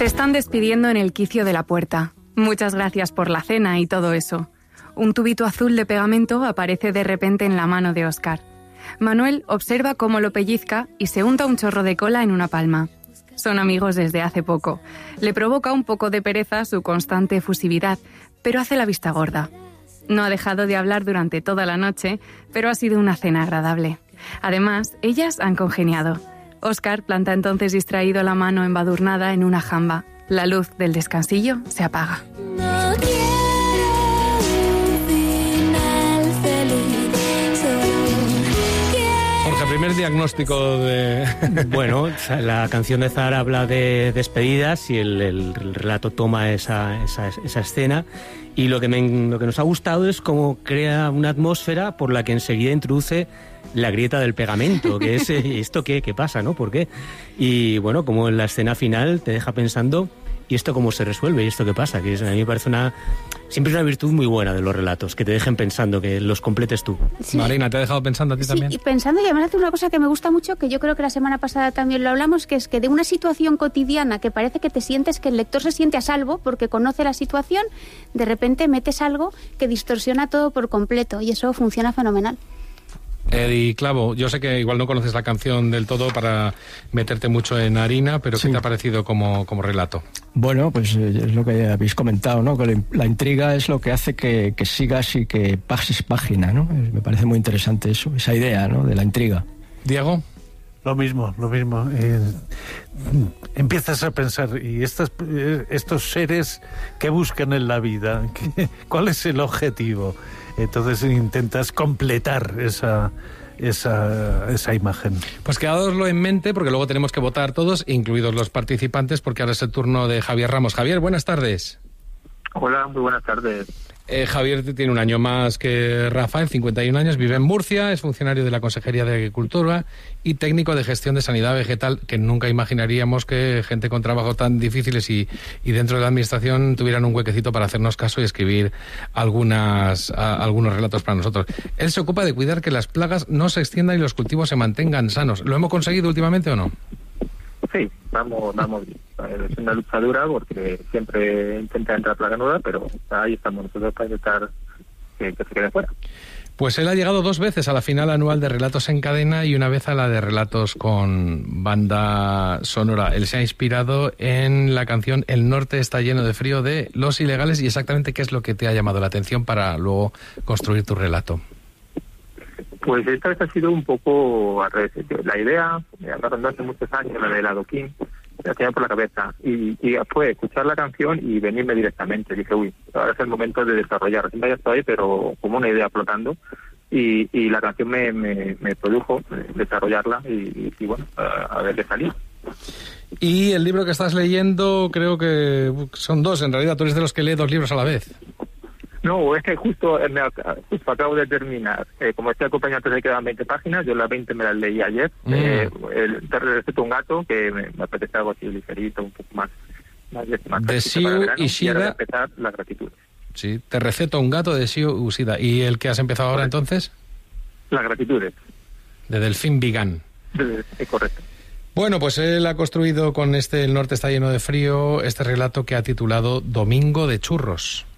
Se están despidiendo en el quicio de la puerta. Muchas gracias por la cena y todo eso. Un tubito azul de pegamento aparece de repente en la mano de Óscar. Manuel observa cómo lo pellizca y se unta un chorro de cola en una palma. Son amigos desde hace poco. Le provoca un poco de pereza su constante efusividad, pero hace la vista gorda. No ha dejado de hablar durante toda la noche, pero ha sido una cena agradable. Además, ellas han congeniado. Óscar planta entonces distraído la mano embadurnada en una jamba. La luz del descansillo se apaga. Jorge, primer diagnóstico de... Bueno, la canción de Zahara habla de despedidas y el relato toma esa escena. Y lo que nos ha gustado es cómo crea una atmósfera por la que enseguida introduce la grieta del pegamento, que es ¿esto qué pasa, no? ¿Por qué? Y bueno, como en la escena final te deja pensando, ¿y esto cómo se resuelve? ¿Y esto qué pasa? Que a mí me parece siempre es una virtud muy buena de los relatos, que te dejen pensando, que los completes tú. Sí. Marina, ¿te ha dejado pensando a ti también? Sí, y pensando, y además hace una cosa que me gusta mucho, que yo creo que la semana pasada también lo hablamos, que es que de una situación cotidiana que parece que el lector se siente a salvo porque conoce la situación, de repente metes algo que distorsiona todo por completo y eso funciona fenomenal. Eddie Clavo, yo sé que igual no conoces la canción del todo para meterte mucho en harina, pero ¿qué te ha parecido como relato? Bueno, pues es lo que habéis comentado, ¿no? Que la intriga es lo que hace que sigas y que pases página, ¿no? Me parece muy interesante eso, esa idea, ¿no? De la intriga. Diego. Lo mismo. Empiezas a pensar, ¿y estos seres qué buscan en la vida? ¿Cuál es el objetivo? Entonces intentas completar esa imagen. Pues quedadoslo en mente, porque luego tenemos que votar todos, incluidos los participantes, porque ahora es el turno de Javier Ramos. Javier, buenas tardes. Hola, muy buenas tardes. Javier tiene un año más que Rafael, 51 años, vive en Murcia, es funcionario de la Consejería de Agricultura y técnico de gestión de sanidad vegetal, que nunca imaginaríamos que gente con trabajos tan difíciles y dentro de la administración tuvieran un huequecito para hacernos caso y escribir algunos relatos para nosotros. Él se ocupa de cuidar que las plagas no se extiendan y los cultivos se mantengan sanos. ¿Lo hemos conseguido últimamente o no? Sí, vamos bien. Es una lucha dura porque siempre intenta entrar plaga nueva, pero ahí estamos nosotros para intentar que se quede fuera. Pues él ha llegado 2 veces a la final anual de Relatos en Cadena y una vez a la de Relatos con banda sonora. Él se ha inspirado en la canción El norte está lleno de frío de Los Ilegales. Y exactamente qué es lo que te ha llamado la atención para luego construir tu relato. Pues esta vez ha sido un poco al revés. La idea, hablando hace muchos años, la del adoquín, me hacía por la cabeza. Y fue escuchar la canción y venirme directamente. Dije, ahora es el momento de desarrollar. Siempre ya estoy, pero como una idea flotando. Y la canción me produjo desarrollarla y bueno, a ver qué salía. Y el libro que estás leyendo, creo que son 2. En realidad, tú eres de los que lee 2 libros a la vez. No, es que justo acabo de terminar. Como estoy acompañado, antes de quedan 20 páginas, yo las 20 me las leí ayer. Te receto un gato, que me apetece algo así ligerito, un poco más de Siu Ishida. Y ahora empezar la gratitud. Sí, te receto un gato de Siu Ishida. ¿Y el que has empezado ahora entonces? Las gratitudes. De Delfín Vigan. Correcto. Bueno, pues él ha construido con El norte está lleno de frío este relato que ha titulado Domingo de Churros.